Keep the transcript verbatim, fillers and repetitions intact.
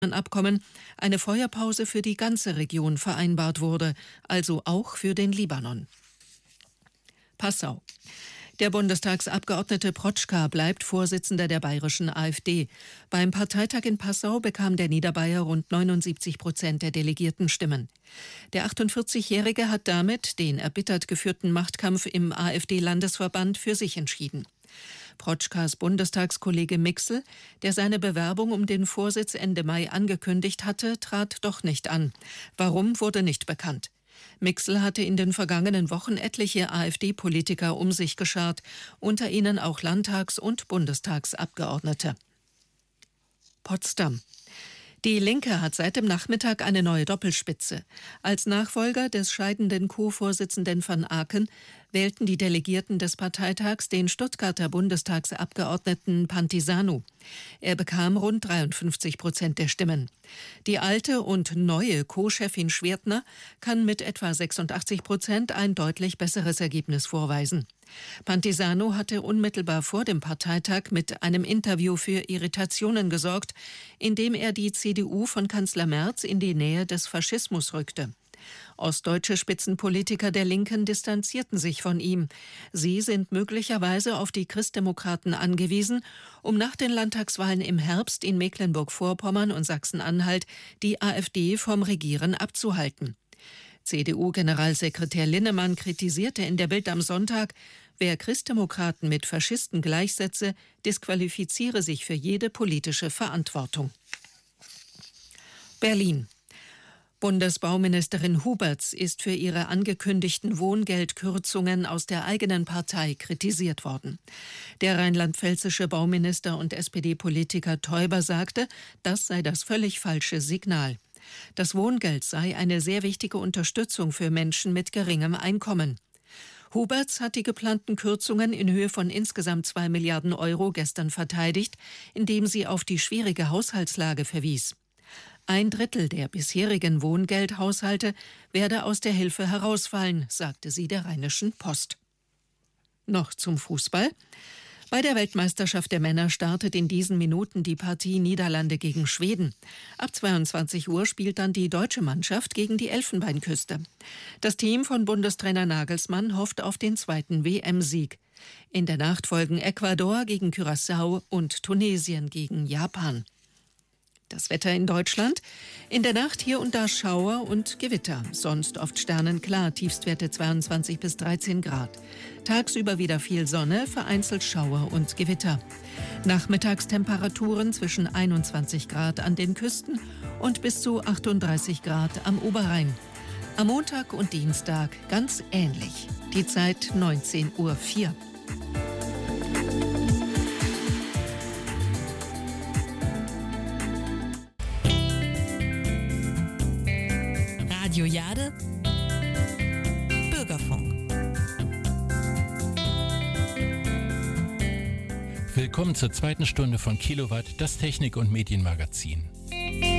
Abkommen eine Feuerpause für die ganze Region vereinbart wurde, also auch für den Libanon. Passau. Der Bundestagsabgeordnete Protschka bleibt Vorsitzender der bayerischen AfD. Beim Parteitag in Passau bekam der Niederbayer rund neunundsiebzig Prozent der Delegiertenstimmen. Der achtundvierzigjährige hat damit den erbittert geführten Machtkampf im AfD-Landesverband für sich entschieden. Protschkas Bundestagskollege Mixel, der seine Bewerbung um den Vorsitz Ende Mai angekündigt hatte, trat doch nicht an. Warum, wurde nicht bekannt. Mixel hatte in den vergangenen Wochen etliche AfD-Politiker um sich geschart, unter ihnen auch Landtags- und Bundestagsabgeordnete. Potsdam. Die Linke hat seit dem Nachmittag eine neue Doppelspitze. Als Nachfolger des scheidenden Co-Vorsitzenden van Aken wählten die Delegierten des Parteitags den Stuttgarter Bundestagsabgeordneten Pantisano. Er bekam rund dreiundfünfzig Prozent der Stimmen. Die alte und neue Co-Chefin Schwertner kann mit etwa sechsundachtzig Prozent ein deutlich besseres Ergebnis vorweisen. Pantisano hatte unmittelbar vor dem Parteitag mit einem Interview für Irritationen gesorgt, indem er die C D U von Kanzler Merz in die Nähe des Faschismus rückte. Ostdeutsche Spitzenpolitiker der Linken distanzierten sich von ihm. Sie sind möglicherweise auf die Christdemokraten angewiesen, um nach den Landtagswahlen im Herbst in Mecklenburg-Vorpommern und Sachsen-Anhalt die AfD vom Regieren abzuhalten. C D U-Generalsekretär Linnemann kritisierte in der Bild am Sonntag, wer Christdemokraten mit Faschisten gleichsetze, disqualifiziere sich für jede politische Verantwortung. Berlin. Bundesbauministerin Huberts ist für ihre angekündigten Wohngeldkürzungen aus der eigenen Partei kritisiert worden. Der rheinland-pfälzische Bauminister und S P D-Politiker Teuber sagte, das sei das völlig falsche Signal. Das Wohngeld sei eine sehr wichtige Unterstützung für Menschen mit geringem Einkommen. Huberts hat die geplanten Kürzungen in Höhe von insgesamt zwei Milliarden Euro gestern verteidigt, indem sie auf die schwierige Haushaltslage verwies. Ein Drittel der bisherigen Wohngeldhaushalte werde aus der Hilfe herausfallen, sagte sie der Rheinischen Post. Noch zum Fußball. Bei der Weltmeisterschaft der Männer startet in diesen Minuten die Partie Niederlande gegen Schweden. Ab zweiundzwanzig Uhr spielt dann die deutsche Mannschaft gegen die Elfenbeinküste. Das Team von Bundestrainer Nagelsmann hofft auf den zweiten W M-Sieg. In der Nacht folgen Ecuador gegen Curaçao und Tunesien gegen Japan. Das Wetter in Deutschland. In der Nacht hier und da Schauer und Gewitter. Sonst oft sternenklar, Tiefstwerte zweiundzwanzig bis dreizehn Grad. Tagsüber wieder viel Sonne, vereinzelt Schauer und Gewitter. Nachmittagstemperaturen zwischen einundzwanzig Grad an den Küsten und bis zu achtunddreißig Grad am Oberrhein. Am Montag und Dienstag ganz ähnlich. Die Zeit neunzehn Uhr vier. Radio Jade, Bürgerfunk. Willkommen zur zweiten Stunde von Kilowatt, das Technik- und Medienmagazin.